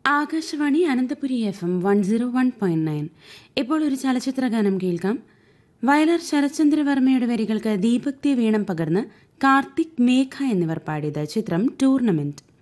Akashvani Ananthapuri FM 101.9. ഇപ്പോൾ ഒരു ചലച്ചിത്ര ഗാനം കേൾക്കാം. വയലാർ ശരത്ചന്ദ്രവർമ്മയുടെ വരികൾക്ക് ദീപക് തി വീണം പകർന്ന് കാർത്തിക്, മേഘ എന്നിവർ പാടിയത്. ചിത്രം ടൂർണമെന്റ്.